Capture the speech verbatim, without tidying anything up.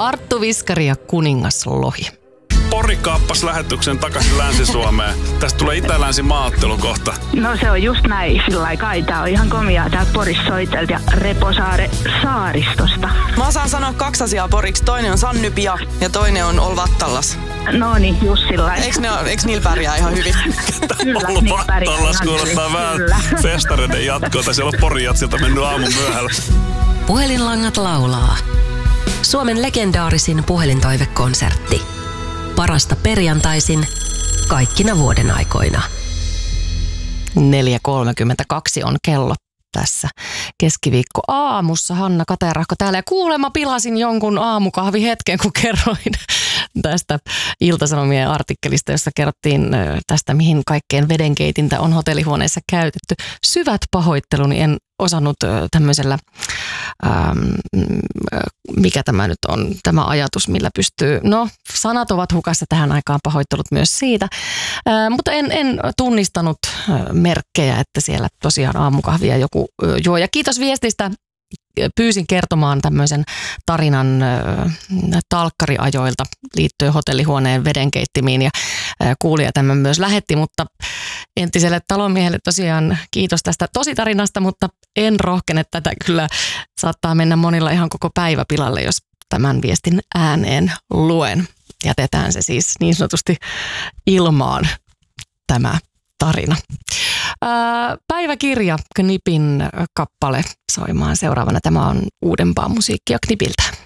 Arttu Viskari ja Kuningas Lohi. Pori kaappas lähetyksen takaisin Länsi-Suomeen. Tästä tulee itä-länsi-maaottelu kohta. No se on just näin, sillä lailla kai. Tää on ihan komiaa. Täältä Porissa soitelta ja Reposaare saaristosta. Mä osaan sanoa kaksi asiaa poriksi. Toinen on Sannypia ja toinen on Olvattallas. No niin, just sillä lailla. Eiks, ne, eiks niillä pärjää ihan hyvin? Kyllä, niillä pärjää Olvattallas ihan kuulostaa hyvin. vähän Kyllä. festareiden jatkoa. Siellä on Porijatsilta mennyt aamun myöhällä. Puhelinlangat laulaa. Suomen legendaarisin puhelintoivekonsertti. Parasta perjantaisin kaikkina vuoden aikoina. neljä kolmekymmentäkaksi on kello tässä keskiviikko aamussa. Hanna Katerahko täällä. Ja kuulemma pilasin jonkun aamukahvihetken, kun kerroin tästä Ilta-Sanomien artikkelista, jossa kerrottiin tästä, mihin kaikkeen vedenkeitintä on hotellihuoneessa käytetty. Syvät pahoitteluni, en osannut tämmöisellä, ähm, mikä tämä nyt on, tämä ajatus, millä pystyy, no sanat ovat hukassa tähän aikaan, pahoittelut myös siitä, äh, mutta en, en tunnistanut merkkejä, että siellä tosiaan aamukahvia joku juo. Ja kiitos viestistä. Pyysin kertomaan tämmöisen tarinan äh, talkkariajoilta liittyen hotellihuoneen vedenkeittimiin ja äh, kuulija tämän myös lähetti, mutta entiselle talonmiehelle tosiaan kiitos tästä tositarinasta, mutta en rohkene tätä, kyllä saattaa mennä monilla ihan koko päivä pilalle, jos tämän viestin ääneen luen. Jätetään se siis niin sanotusti ilmaan tämä tarina. Päiväkirja, Knipin kappale soimaan seuraavana. Tämä on uudempaa musiikkia Knipiltä.